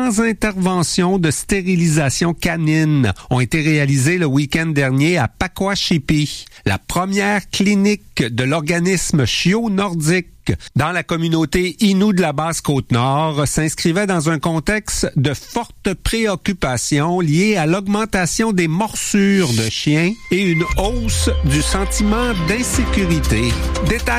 200 interventions de stérilisation canine ont été réalisées le week-end dernier à Pakwashipi, la première clinique de l'organisme Chiot Nordique dans la communauté Innu de la Basse-Côte-Nord s'inscrivait dans un contexte de forte préoccupation liée à l'augmentation des morsures de chiens et une hausse du sentiment d'insécurité. Détail